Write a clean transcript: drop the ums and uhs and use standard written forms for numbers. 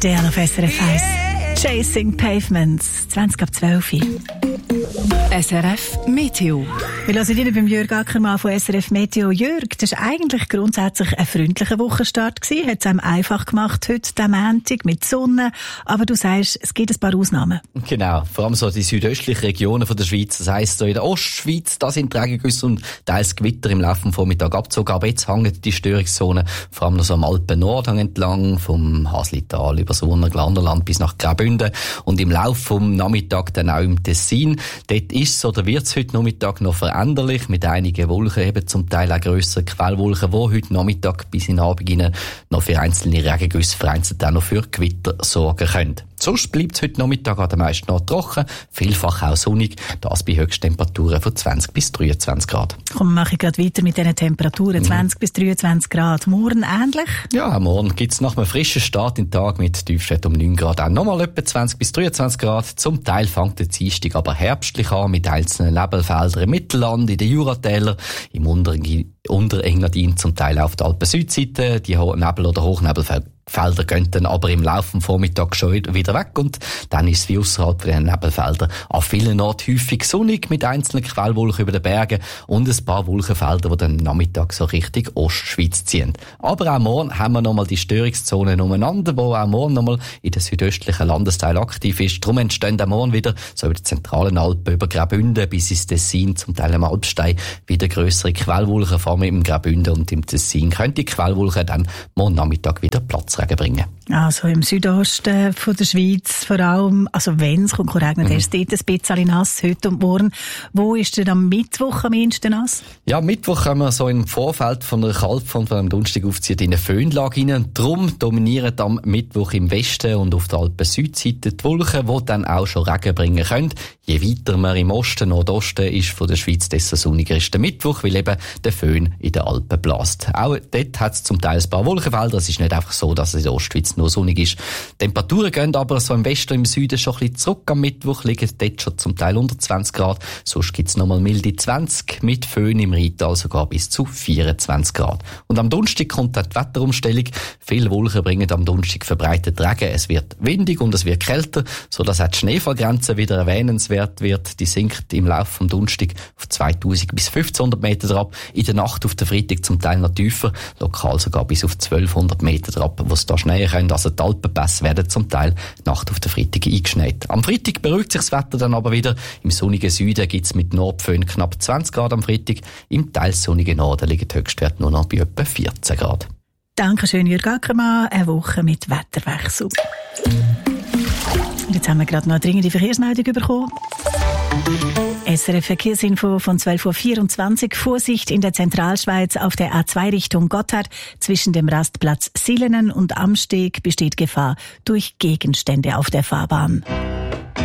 Adele auf SRF 1. Chasing Pavements, 20:12. SRF Meteo. Wir hören Ihnen beim Jörg Ackermann von SRF Meteo. Jörg, das war eigentlich grundsätzlich ein freundlicher Wochenstart gewesen. Hat es einem einfach gemacht heute, den Montag, mit Sonne. Aber du sagst, es gibt ein paar Ausnahmen. Genau. Vor allem so die südöstlichen Regionen von der Schweiz. Das heisst, so in der Ostschweiz, da sind Regengüsse und teils Gewitter im Laufe des Vormittags abgezogen. Aber jetzt hängen die Störungszone vor allem noch so am Alpen-Nordhang entlang, vom Haslital über das Urner Glanderland bis nach Graubünden. Und im Laufe vom Nachmittag dann auch im Tessin. Dort ist es oder wird es heute Nachmittag noch veränderlich, mit einigen Wolken, eben zum Teil auch grössere Quellwolken, die heute Nachmittag bis in den Abend hinein noch für einzelne Regengüsse vereinzelt auch noch für Gewitter sorgen können. Sonst bleibt es heute Nachmittag an den meisten Orten trocken, vielfach auch sonnig, das bei Höchsttemperaturen von 20 bis 23 Grad. Komm, mache ich gerade weiter mit diesen Temperaturen, 20 bis 23 Grad. Morgen ähnlich? Ja, morgen gibt es nach einem frischen Start in den Tag mit Tiefstwert um 9 Grad auch nochmal etwa 20 bis 23 Grad. Zum Teil fängt der Dienstag aber herbstlich an mit einzelnen Nebelfeldern im Mittelland, in den Juratälern, im Unterengadin, zum Teil auf der Alpen-Südseite. Die Nebel- oder Hochnebelfelder gehen dann aber im Laufe des Vormittags schon wieder weg und dann ist es wie ausserhalb von den Nebelfeldern an vielen Orten häufig sonnig mit einzelnen Quellwolken über den Bergen und ein paar Wolkenfelder, die dann Nachmittag so Richtung Ostschweiz ziehen. Aber auch morgen haben wir nochmal die Störungszone umeinander, wo auch morgen nochmal in den südöstlichen Landesteil aktiv ist. Darum entstehen auch morgen wieder, so über die zentralen Alpen, über Graubünden bis ins Tessin, zum Teil am Alpstein, wieder grössere Quellwolken, vor allem im Graubünden und im Tessin. Können die Quellwolken dann morgen Nachmittag wieder Platzregen bringen. Also im Südosten von der Schweiz vor allem, also wenn es kommt regnen, ist dort ein bisschen nass, heute und morgen. Wo ist denn am Mittwoch am ehesten nass? Ja, am Mittwoch können wir so im Vorfeld von der Kaltfront von einem Donnerstag aufziehen in eine Föhnlage hinein. Darum dominieren am Mittwoch im Westen und auf der Alpen-Südseite die Wolken, die dann auch schon Regen bringen können. Je weiter man im Osten, Nordosten ist von der Schweiz, desto sonniger ist der Mittwoch, weil eben der Föhn in den Alpen bläst. Auch dort hat es zum Teil ein paar Wolkenfelder. Es ist nicht einfach so, dass es in der Ostschweiz nur sonnig ist. Die Temperaturen gehen aber so im Westen und im Süden schon ein bisschen zurück. Am Mittwoch liegen dort schon zum Teil unter 20 Grad. Sonst gibt es nochmal milde 20, mit Föhn im Rheintal sogar bis zu 24 Grad. Und am Donnerstag kommt dann die Wetterumstellung. Viele Wolken bringen am Donnerstag verbreitet Regen. Es wird windig und es wird kälter, sodass auch die Schneefallgrenze wieder erwähnenswert wird. Die sinkt im Laufe vom Donnerstag auf 2000 bis 1500 Meter drauf. In der Nacht auf den Freitag zum Teil noch tiefer, lokal sogar bis auf 1200 Meter drauf, wo es da schneien können. Also die Alpenpässe werden zum Teil Nacht auf den Freitag eingeschneit. Am Freitag beruhigt sich das Wetter dann aber wieder. Im sonnigen Süden gibt es mit Nordföhn knapp 20 Grad am Freitag. Im teils sonnigen Norden liegen die Höchstwerte nur noch bei etwa 14 Grad. Dankeschön, Jörg Ackermann. Eine Woche mit Wetterwechsel. Und jetzt haben wir gerade noch eine dringende Verkehrsmeldung bekommen. SRF Verkehrsinfo von 12:24 Uhr. Vorsicht in der Zentralschweiz auf der A2 Richtung Gotthard. Zwischen dem Rastplatz Silenen und Amsteg besteht Gefahr durch Gegenstände auf der Fahrbahn.